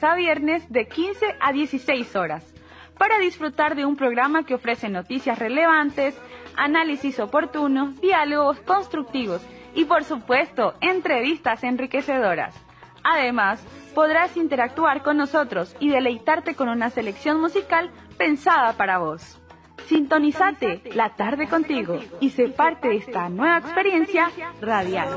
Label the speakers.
Speaker 1: lunes a viernes de 15 a 16 horas, para disfrutar de un programa que ofrece noticias relevantes, análisis oportunos, diálogos constructivos y, por supuesto, entrevistas enriquecedoras. Además, podrás interactuar con nosotros y deleitarte con una selección musical pensada para vos. Sintonizate la tarde contigo y sé parte de esta nueva experiencia radial.